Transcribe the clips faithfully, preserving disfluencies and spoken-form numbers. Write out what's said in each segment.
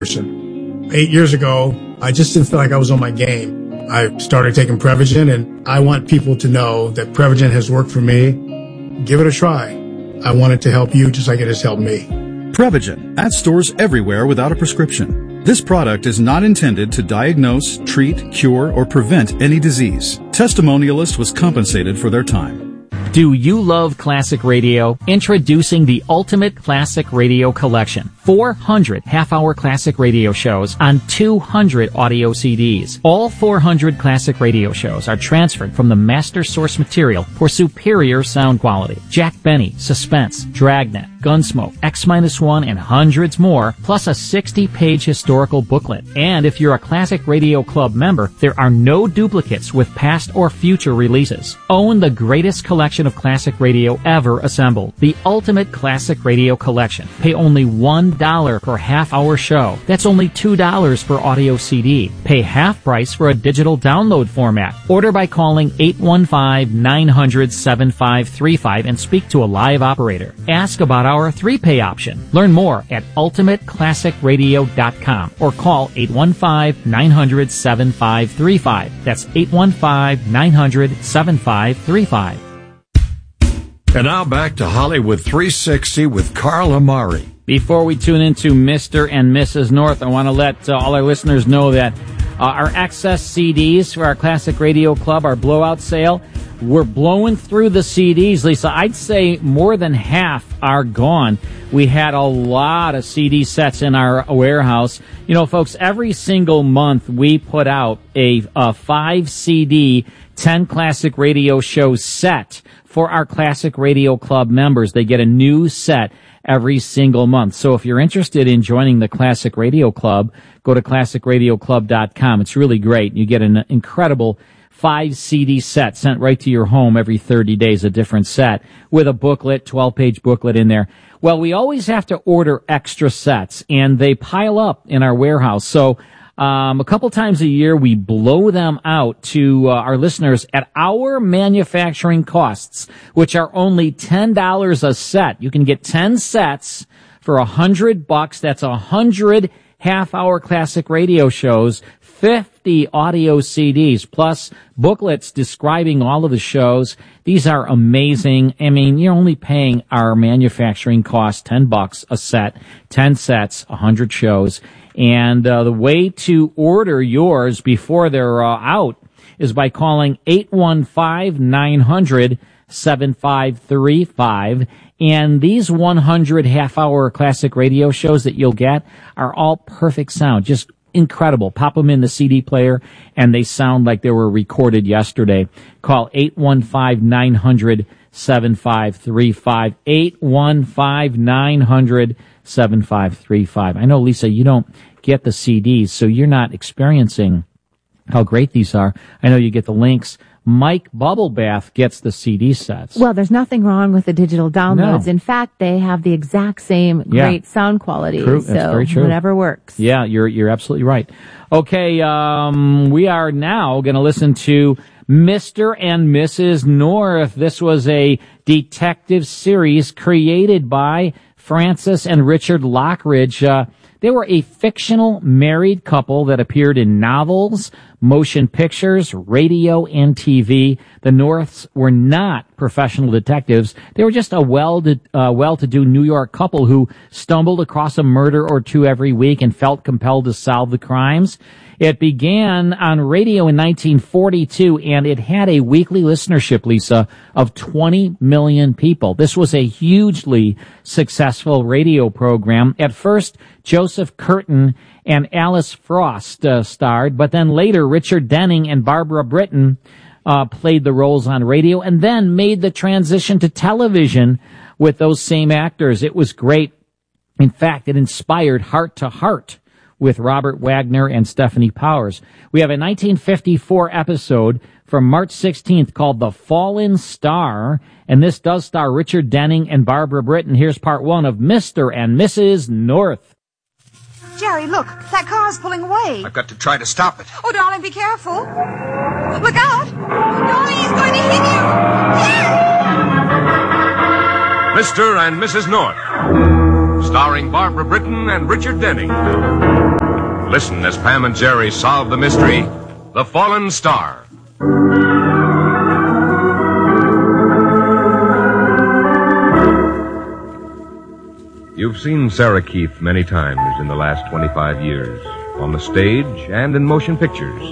person. Eight years ago, I just didn't feel like I was on my game. I started taking Prevagen, and I want people to know that Prevagen has worked for me. Give it a try. I want it to help you just like it has helped me. Prevagen, at stores everywhere without a prescription. This product is not intended to diagnose, treat, cure, or prevent any disease. Testimonialist was compensated for their time. Do you love classic radio? Introducing the Ultimate Classic Radio Collection. four hundred half-hour classic radio shows on two hundred audio C Ds. All four hundred classic radio shows are transferred from the master source material for superior sound quality. Jack Benny, Suspense, Dragnet, Gunsmoke, X one, and hundreds more, plus a sixty-page historical booklet. And if you're a Classic Radio Club member, there are no duplicates with past or future releases. Own the greatest collection of classic radio ever assembled. The Ultimate Classic Radio Collection. Pay only one dollar per half-hour show. That's only two dollars per audio C D. Pay half price for a digital download format. Order by calling eight one five, nine hundred, seven five three five and speak to a live operator. Ask about our three-pay option. Learn more at ultimate classic radio dot com or call eight one five, nine hundred, seven five three five. That's eight one five, nine hundred, seven five three five. And now back to Hollywood three sixty with Carl Amari. Before we tune into Mister and Missus North, I want to let uh, all our listeners know that uh, our excess C Ds for our Classic Radio Club, our blowout sale, we're blowing through the C Ds, Lisa. I'd say more than half are gone. We had a lot of C D sets in our warehouse. You know, folks, every single month we put out a, a five C D, ten classic radio show set for our Classic Radio Club members. They get a new set every single month. So if you're interested in joining the Classic Radio Club, go to classic radio club dot com. It's really great. You get an incredible five C D set sent right to your home every thirty days, a different set with a booklet, twelve-page booklet in there. Well, we always have to order extra sets, and they pile up in our warehouse. So Um, a couple times a year, we blow them out to uh, our listeners at our manufacturing costs, which are only ten dollars a set. You can get ten sets for a hundred bucks. That's a hundred half-hour classic radio shows, fifty audio C Ds, plus booklets describing all of the shows. These are amazing. I mean, you're only paying our manufacturing cost, ten bucks a set, ten sets, a hundred shows. And uh, the way to order yours before they're uh, out is by calling eight one five, nine hundred, seven five three five. And these one hundred half-hour classic radio shows that you'll get are all perfect sound, just incredible. Pop them in the C D player, and they sound like they were recorded yesterday. Call eight one five, nine hundred, seven five three five, eight one five, nine hundred, seven five three five. I know, Lisa, you don't get the C Ds, so you're not experiencing how great these are. I know you get the links. Mike Bubblebath gets the C D sets. Well, there's nothing wrong with the digital downloads. No. In fact, they have the exact same Yeah. great sound quality. True. So That's very true. whatever works. Yeah, you're you're absolutely right. Okay, um, we are now going to listen to Mister and Missus North. This was a detective series created by Francis and Richard Lockridge. Uh, they were a fictional married couple that appeared in novels, motion pictures, radio, and T V. The Norths were not professional detectives. They were just a well to, uh, well-to-do New York couple who stumbled across a murder or two every week and felt compelled to solve the crimes. It began on radio in nineteen forty-two, and it had a weekly listenership, Lisa, of twenty million people. This was a hugely successful radio program. At first, Joseph Curtin and Alice Frost uh, starred, but then later Richard Denning and Barbara Britton uh, played the roles on radio and then made the transition to television with those same actors. It was great. In fact, it inspired Heart to Heart with Robert Wagner and Stephanie Powers. We have a nineteen fifty-four episode from March sixteenth called The Fallen Star, and this does star Richard Denning and Barbara Britton. Here's part one of Mister and Missus North. Jerry, look, that car's pulling away. I've got to try to stop it. Oh, darling, be careful. Look out. Darling, he's going to hit you. Jerry! Mister and Missus North, starring Barbara Britton and Richard Denning. Listen as Pam and Jerry solve the mystery, The Fallen Star. You've seen Sarah Keith many times in the last twenty-five years, on the stage and in motion pictures.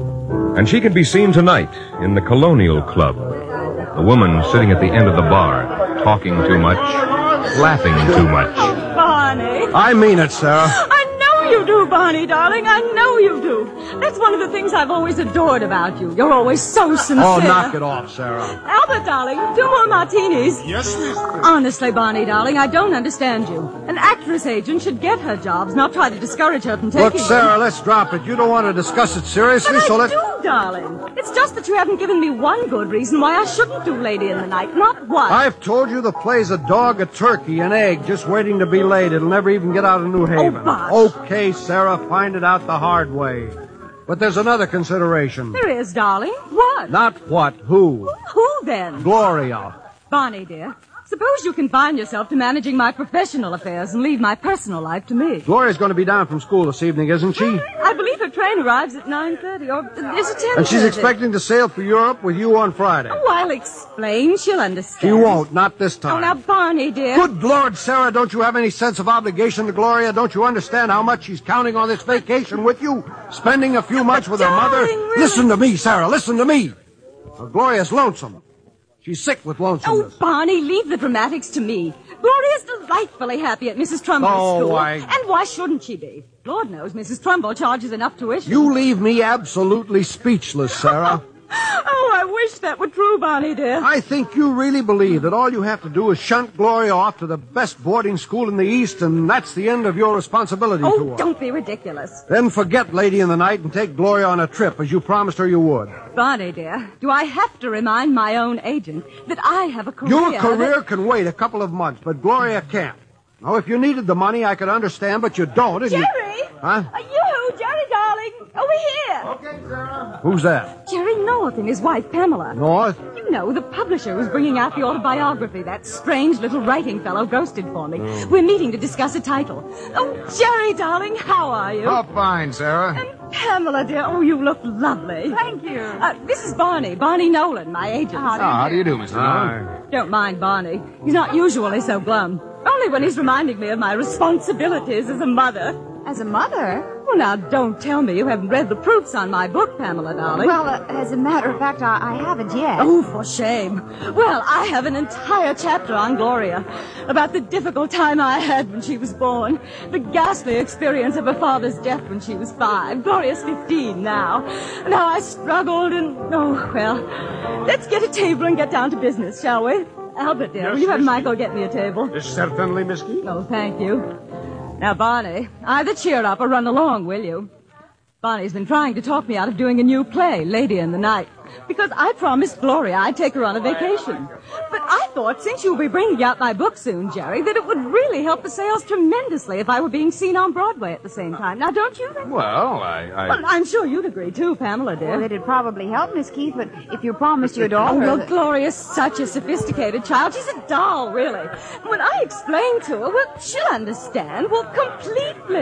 And she can be seen tonight in the Colonial Club. The woman sitting at the end of the bar, talking too much, laughing too much. Barney. I mean it, Sarah. I know you do, Barney, darling. I know you do. That's one of the things I've always adored about you. You're always so sincere. Oh, knock it off, Sarah. Albert, darling, two more martinis. Yes, mister. Honestly, Barney, darling, I don't understand you. An actress agent should get her jobs, not try to discourage her from taking Look, Sarah, them. let's drop it. You don't want to discuss it seriously, But so I let's... do, darling. It's just that you haven't given me one good reason why I shouldn't do Lady in the Night. Not one. I've told you the play's a dog, a turkey, an egg, just waiting to be laid. It'll never even get out of New Haven. Oh, bosh. Okay, Sarah, find it out the hard way. But there's another consideration. There is, darling. What? Not what, who. Who then? Gloria. Barney, dear, suppose you confine yourself to managing my professional affairs and leave my personal life to me. Gloria's going to be down from school this evening, isn't she? I believe her train arrives at nine thirty, or is it ten thirty? And she's expecting to sail for Europe with you on Friday. Oh, I'll explain. She'll understand. She won't, not this Oh, time. now, Barney, dear. Good Lord, Sarah, don't you have any sense of obligation to Gloria? Don't you understand how much she's counting on this vacation with you? Spending a few months with her mother? Darling, really? Listen to me, Sarah, listen to me. Well, Gloria's lonesome. She's sick with Oh, lonesomeness. Barney, leave the dramatics to me. Gloria's delightfully happy at Missus Trumbull's Oh, school. I- And why shouldn't she be? Lord knows Missus Trumbull charges enough tuition. You leave me absolutely speechless, Sarah. Oh, I wish that were true, Barney, dear. I think you really believe that all you have to do is shunt Gloria off to the best boarding school in the East, and that's the end of your responsibility to Oh, her. don't be ridiculous. Then forget Lady in the Night and take Gloria on a trip, as you promised her you would. Barney, dear, do I have to remind my own agent that I have a career? Your career that- can wait a couple of months, but Gloria can't. Now, if you needed the money, I could understand, but you don't. And Jerry! You... Huh? Are you, Jerry, darling? Over here. Okay, Sarah. Who's that? Jerry North and his wife, Pamela. North? You know, the publisher who's bringing out the autobiography that strange little writing fellow ghosted for me. Mm. We're meeting to discuss a title. Oh, Jerry, darling, how are you? Oh, fine, Sarah. And Pamela, dear, oh, you look lovely. Thank you. Uh, this is Barney, Barney Nolan, my agent. Oh, how do you do, Mister Nolan? Don't mind Barney. He's not usually so glum. Only when he's reminding me of my responsibilities as a mother. As a mother? Well, now, don't tell me you haven't read the proofs on my book, Pamela, darling. Well, uh, as a matter of fact, I, I haven't yet. Oh, for shame. Well, I have an entire chapter on Gloria, about the difficult time I had when she was born, the ghastly experience of her father's death when she was five. Gloria's fifteen now. And how I struggled and, oh, well, let's get a table and get down to business, shall we? Albert, dear, Yes, will you have Miss Michael get me a table? Certainly, Miss Keith. Oh, thank you. Now, Barney, either cheer up or run along, will you? Barney's been trying to talk me out of doing a new play, Lady in the Night, because I promised Gloria I'd take her on a vacation. But I thought, since you'll be bringing out my book soon, Jerry, that it would really help the sales tremendously if I were being seen on Broadway at the same time. Now, don't you think? Well, I... I... Well, I'm sure you'd agree, too, Pamela, dear. Well, it'd probably help, Miss Keith, but if you promised your Oh, daughter... well, that- Gloria's such a sophisticated child. She's a doll, really. When I explain to her, well, she'll understand. Well, completely.